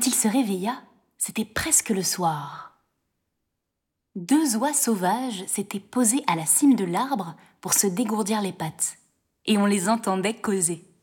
Quand il se réveilla, c'était presque le soir. 2 oies sauvages s'étaient posées à la cime de l'arbre pour se dégourdir les pattes, et on les entendait causer.